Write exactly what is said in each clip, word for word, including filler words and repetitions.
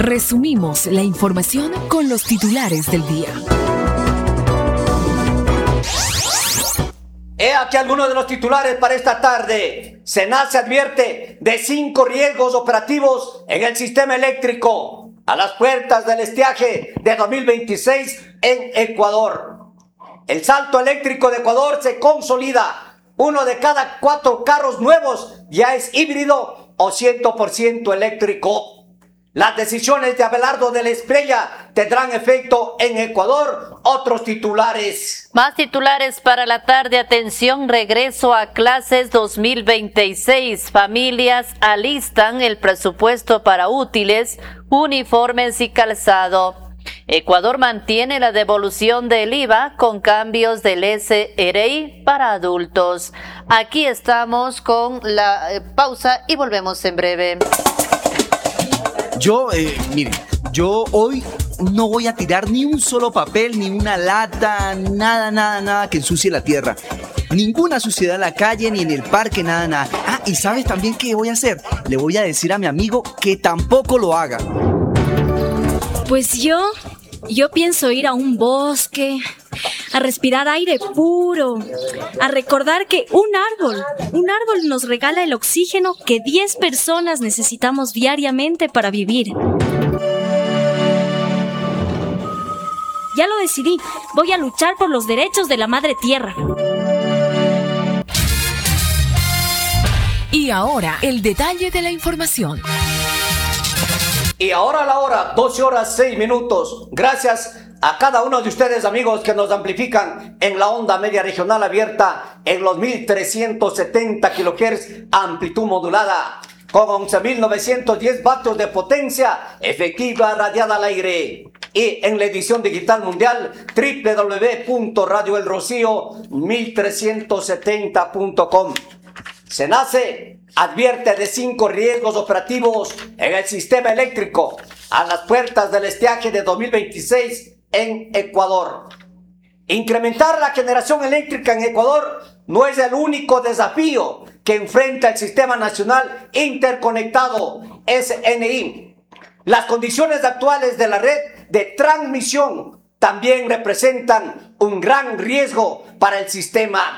Resumimos la información con los titulares del día. He aquí algunos de los titulares para esta tarde. SENACE advierte de cinco riesgos operativos en el sistema eléctrico a las puertas del estiaje de dos mil veintiséis en Ecuador. El salto eléctrico de Ecuador se consolida. Uno de cada cuatro carros nuevos ya es híbrido o cien por ciento eléctrico. Las decisiones de Abelardo de la Espriella tendrán efecto en Ecuador. Otros titulares. Más titulares para la tarde. Atención, regreso a clases dos mil veintiséis. Familias alistan el presupuesto para útiles, uniformes y calzado. Ecuador mantiene la devolución del I V A con cambios del S R I para adultos. Aquí estamos con la eh, pausa y volvemos en breve. Yo, eh, miren, yo hoy no voy a tirar ni un solo papel, ni una lata, nada, nada, nada que ensucie la tierra. Ninguna suciedad en la calle, ni en el parque, nada, nada. Ah, y ¿sabes también qué voy a hacer? Le voy a decir a mi amigo que tampoco lo haga. Pues yo, yo pienso ir a un bosque, a respirar aire puro, a recordar que un árbol, un árbol nos regala el oxígeno que diez personas necesitamos diariamente para vivir. Ya lo decidí, voy a luchar por los derechos de la madre tierra. Y ahora, el detalle de la información. Y ahora la hora, doce horas seis minutos. Gracias a cada uno de ustedes, amigos, que nos amplifican en la onda media regional abierta en los mil trescientos setenta kilohertz, amplitud modulada, con once mil novecientos diez vatios de potencia efectiva radiada al aire. Y en la edición digital mundial, doble u doble u doble u punto radio el rocío mil trescientos setenta punto com. SENACE advierte de cinco riesgos operativos en el sistema eléctrico a las puertas del estiaje de dos mil veintiséis en Ecuador. Incrementar la generación eléctrica en Ecuador no es el único desafío que enfrenta el Sistema Nacional Interconectado S N I. Las condiciones actuales de la red de transmisión también representan un gran riesgo para el sistema.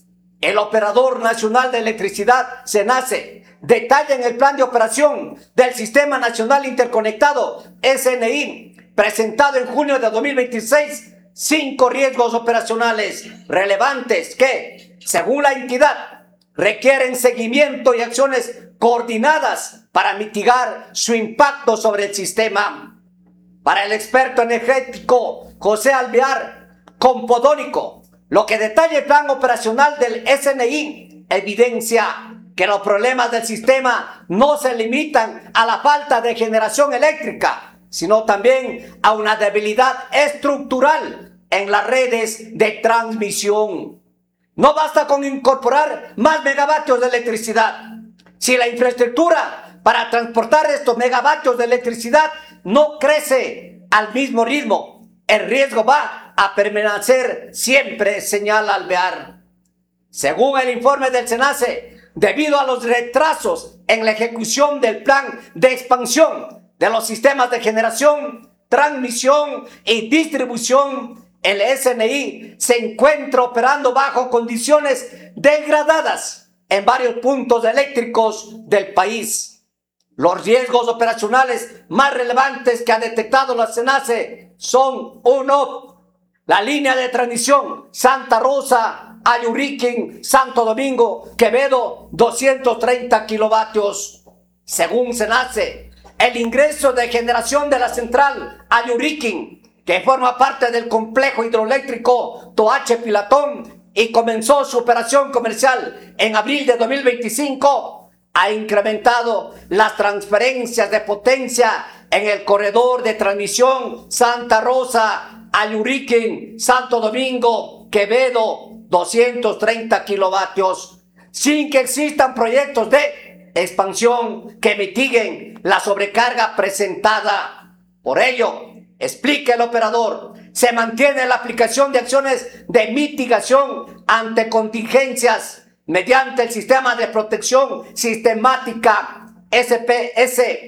El Operador Nacional de Electricidad, SENACE, detalla en el plan de operación del Sistema Nacional Interconectado, S N I, presentado en junio de dos mil veintiséis, cinco riesgos operacionales relevantes que, según la entidad, requieren seguimiento y acciones coordinadas para mitigar su impacto sobre el sistema. Para el experto energético José Alvear Compodónico, lo que detalla el plan operacional del S N I evidencia que los problemas del sistema no se limitan a la falta de generación eléctrica, sino también a una debilidad estructural en las redes de transmisión. No basta con incorporar más megavatios de electricidad. Si la infraestructura para transportar estos megavatios de electricidad no crece al mismo ritmo, el riesgo va a permanecer siempre, señala Alvear. Según el informe del SENACE, debido a los retrasos en la ejecución del plan de expansión de los sistemas de generación, transmisión y distribución, el S N I se encuentra operando bajo condiciones degradadas en varios puntos eléctricos del país. Los riesgos operacionales más relevantes que ha detectado la SENACE son: uno, la línea de transmisión Santa Rosa, Ayuriquín, Santo Domingo, Quevedo, doscientos treinta kilovatios. Según SENACE, el ingreso de generación de la central Ayuriquín, que forma parte del complejo hidroeléctrico Toache Pilatón y comenzó su operación comercial en abril de dos mil veinticinco, ha incrementado las transferencias de potencia en el corredor de transmisión Santa Rosa, Ayuriquín, Santo Domingo, Quevedo, doscientos treinta kilovatios, sin que existan proyectos de expansión que mitiguen la sobrecarga presentada. Por ello, explica el operador, se mantiene la aplicación de acciones de mitigación ante contingencias mediante el Sistema de Protección Sistemática S P S